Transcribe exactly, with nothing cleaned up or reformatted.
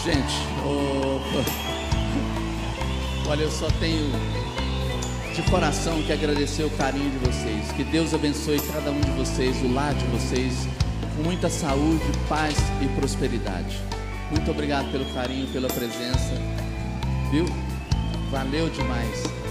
Gente, oh, olha, eu só tenho de coração que agradecer o carinho de vocês. Que Deus abençoe cada um de vocês, o lar de vocês, com muita saúde, paz e prosperidade. Muito obrigado pelo carinho, pela presença, viu? Valeu demais.